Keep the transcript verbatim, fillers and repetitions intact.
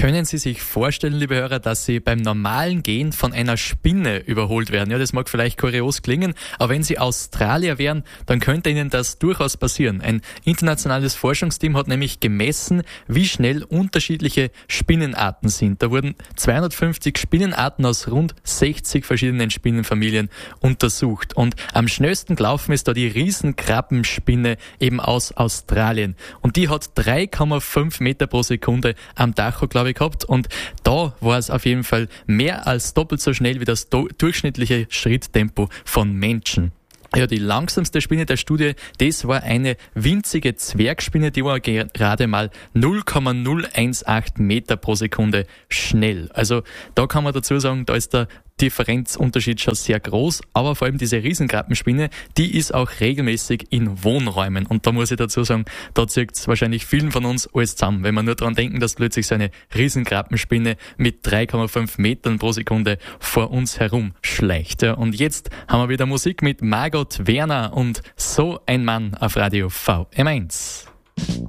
Können Sie sich vorstellen, liebe Hörer, dass Sie beim normalen Gehen von einer Spinne überholt werden? Ja, das mag vielleicht kurios klingen, aber wenn Sie Australier wären, dann könnte Ihnen das durchaus passieren. Ein internationales Forschungsteam hat nämlich gemessen, wie schnell unterschiedliche Spinnenarten sind. Da wurden zweihundertfünfzig Spinnenarten aus rund sechzig verschiedenen Spinnenfamilien untersucht. Und am schnellsten gelaufen ist da die Riesenkrabbenspinne eben aus Australien. Und die hat drei Komma fünf Meter pro Sekunde am Tacho, glaube ich, gehabt. Und da war es auf jeden Fall mehr als doppelt so schnell wie das do- durchschnittliche Schritttempo von Menschen. Ja, die langsamste Spinne der Studie, das war eine winzige Zwergspinne, die war gerade mal null Komma null eins acht Meter pro Sekunde schnell. Also da kann man dazu sagen, da ist der Differenzunterschied schon sehr groß, aber vor allem diese Riesenkrabbenspinne, die ist auch regelmäßig in Wohnräumen. Und da muss ich dazu sagen, da zieht es wahrscheinlich vielen von uns alles zusammen, wenn wir nur daran denken, dass plötzlich so eine Riesenkrabbenspinne mit drei Komma fünf Metern pro Sekunde vor uns herum schleicht. Ja, und jetzt haben wir wieder Musik mit Margot Werner und So ein Mann auf Radio V M eins.